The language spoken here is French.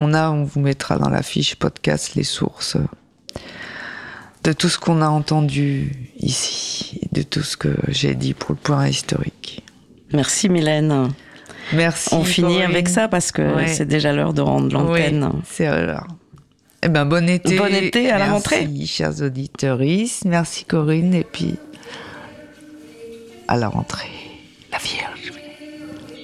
on vous mettra dans la fiche podcast les sources de tout ce qu'on a entendu ici, de tout ce que j'ai dit pour le point historique. Merci Mylène. Merci. On finit avec ça parce que c'est déjà l'heure de rendre l'antenne. Oui, c'est l'heure. Eh ben, bon été. Bon été à la rentrée. Merci, chers auditeurs. Merci Corinne, et puis à la rentrée.